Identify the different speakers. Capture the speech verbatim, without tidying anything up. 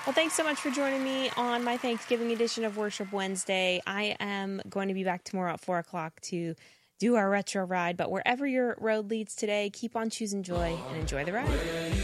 Speaker 1: Well, thanks so much for joining me on my Thanksgiving edition of Worship Wednesday. I am going to be back tomorrow at four o'clock to do our retro ride. But wherever your road leads today, keep on choosing joy and enjoy the ride.